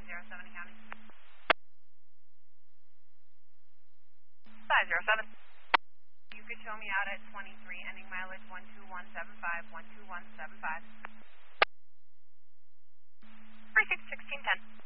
507 County. 507. You could show me out at 23, ending mileage 12175, 12175. 361610.